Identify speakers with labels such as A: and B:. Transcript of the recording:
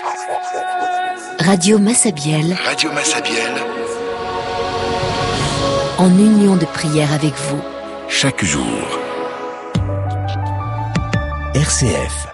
A: Radio Massabielle.
B: Radio Massabielle.
A: En union de prière avec vous.
B: Chaque jour. RCF.